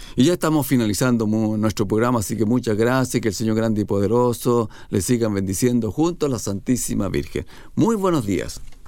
Y ya estamos finalizando nuestro programa, así que muchas gracias, que el Señor grande y poderoso le sigan bendiciendo junto a la Santísima Virgen. Muy buenos días.